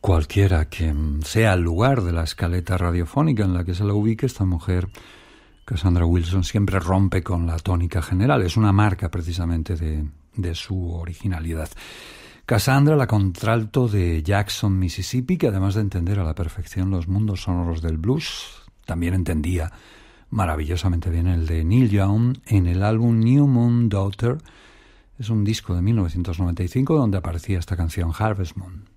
Cualquiera que sea el lugar de la escaleta radiofónica en la que se la ubique, esta mujer, Cassandra Wilson, siempre rompe con la tónica general. Es una marca precisamente de su originalidad. Cassandra, la contralto de Jackson, Mississippi, que además de entender a la perfección los mundos sonoros del blues, también entendía maravillosamente bien el de Neil Young en el álbum New Moon Daughter. Es un disco de 1995 donde aparecía esta canción Harvest Moon.